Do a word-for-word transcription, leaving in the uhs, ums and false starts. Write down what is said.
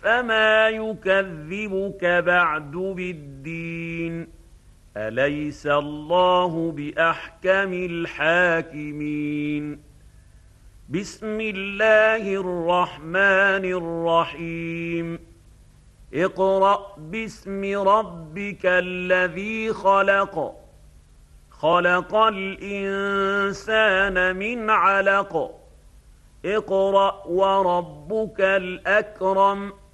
فما يكذبك بعد بالدين أليس الله بأحكم الحاكمين بسم الله الرحمن الرحيم اقرأ باسم ربك الذي خلق خلق الإنسان من علق اقرأ وربك الأكرم